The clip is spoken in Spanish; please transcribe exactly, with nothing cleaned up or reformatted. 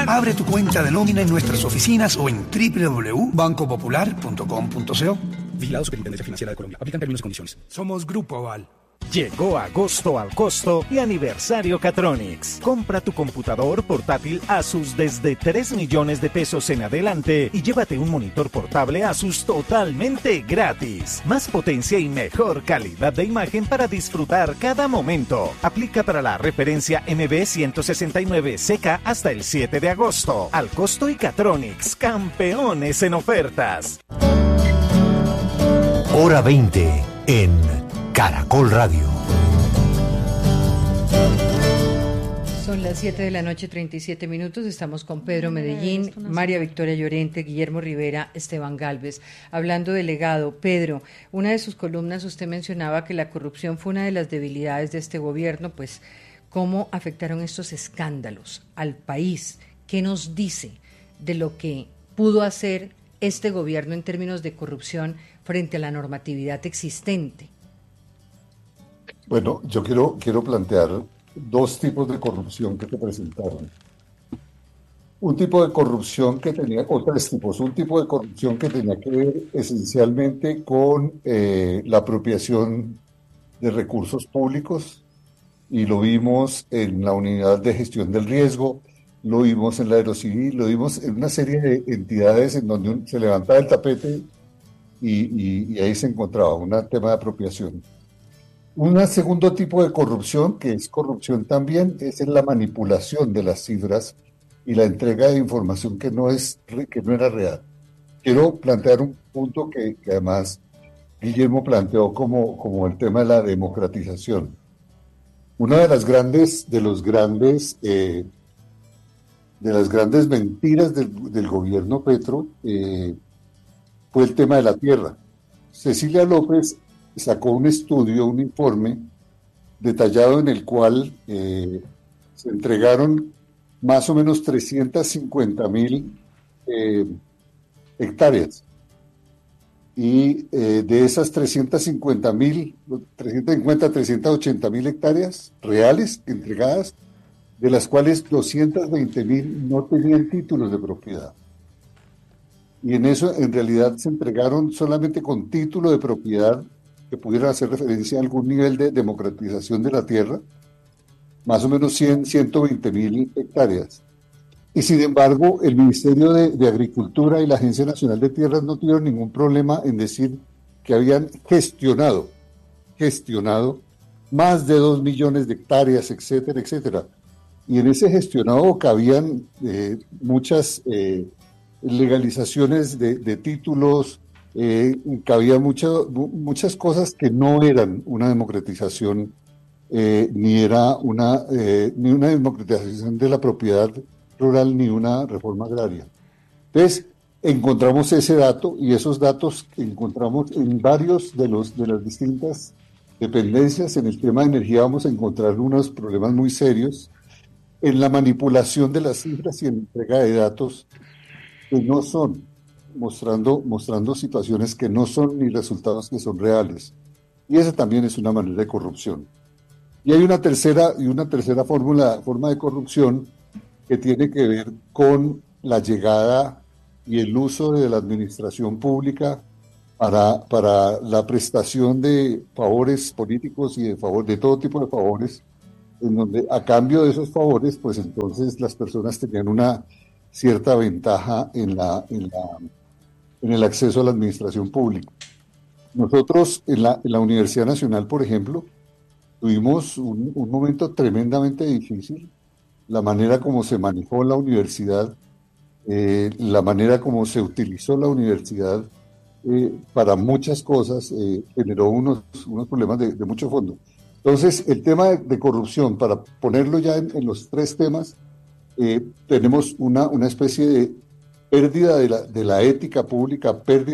Abre tu cuenta de nómina en nuestras oficinas o en doble u doble u doble u punto banco popular punto com punto co. Vigilado Superintendencia Financiera de Colombia. Aplican términos y condiciones. Somos Grupo Aval. Llegó agosto al costo y aniversario Catronics. Compra tu computador portátil Asus desde tres millones de pesos en adelante y llévate un monitor portable Asus totalmente gratis. Más potencia y mejor calidad de imagen para disfrutar cada momento. Aplica para la referencia M B ciento sesenta y nueve C K hasta el siete de agosto. Al costo y Catronics, campeones en ofertas. Hora veinte en Caracol Radio. Son las siete de la noche, treinta y siete minutos. Estamos con Pedro Medellín, María Victoria Llorente, Guillermo Rivera, Esteban Galvez. Hablando de legado, Pedro, una de sus columnas usted mencionaba que la corrupción fue una de las debilidades de este gobierno. Pues, ¿cómo afectaron estos escándalos al país? ¿Qué nos dice de lo que pudo hacer este gobierno en términos de corrupción frente a la normatividad existente? Bueno, yo quiero, quiero plantear dos tipos de corrupción que te presentaron. Un tipo de corrupción que tenía, o tres tipos, un tipo de corrupción que tenía que ver esencialmente con eh, la apropiación de recursos públicos, y lo vimos en la unidad de gestión del riesgo, lo vimos en la Aerocivil, lo vimos en una serie de entidades en donde un, se levantaba el tapete y, y, y ahí se encontraba un tema de apropiación. Un segundo tipo de corrupción, que es corrupción también, es en la manipulación de las cifras y la entrega de información que no, es, que no era real. Quiero plantear un punto que, que además Guillermo planteó como, como el tema de la democratización. Una de las grandes, de los grandes, eh, de las grandes mentiras del, del gobierno Petro eh, fue el tema de la tierra. Cecilia López sacó un estudio, un informe detallado en el cual eh, se entregaron más o menos trescientas cincuenta mil eh, hectáreas. Y eh, de esas trescientas cincuenta mil, trescientas cincuenta, trescientas ochenta mil hectáreas reales entregadas, de las cuales doscientas veinte mil no tenían títulos de propiedad. Y en eso, en realidad, se entregaron solamente con título de propiedad que pudieran hacer referencia a algún nivel de democratización de la tierra, más o menos cien, ciento veinte mil hectáreas. Y sin embargo, el Ministerio de, de Agricultura y la Agencia Nacional de Tierras no tuvieron ningún problema en decir que habían gestionado, gestionado más de dos millones de hectáreas, etcétera, etcétera. Y en ese gestionado cabían eh, muchas eh, legalizaciones de, de títulos, eh, cabía mucha, muchas cosas que no eran una democratización, eh, ni era una, eh, ni una democratización de la propiedad rural, ni una reforma agraria. Entonces, encontramos ese dato, y esos datos que encontramos en varios de, los, de las distintas dependencias. En el tema de energía vamos a encontrar unos problemas muy serios en la manipulación de las cifras y en la entrega de datos que no son, mostrando, mostrando situaciones que no son ni resultados que son reales. Y esa también es una manera de corrupción. Y hay una tercera, y una tercera fórmula, forma de corrupción que tiene que ver con la llegada y el uso de la administración pública para, para la prestación de favores políticos y de, favor, de todo tipo de favores, en donde a cambio de esos favores, pues entonces las personas tenían una cierta ventaja en, la, en, la, en el acceso a la administración pública. Nosotros en la, en la Universidad Nacional, por ejemplo, tuvimos un, un momento tremendamente difícil. La manera como se manejó la universidad, eh, la manera como se utilizó la universidad eh, para muchas cosas, eh, generó unos, unos problemas de, de mucho fondo. Entonces, el tema de, de corrupción, para ponerlo ya en, en los tres temas, eh, tenemos una, una especie de pérdida de la, de la ética pública, pérdida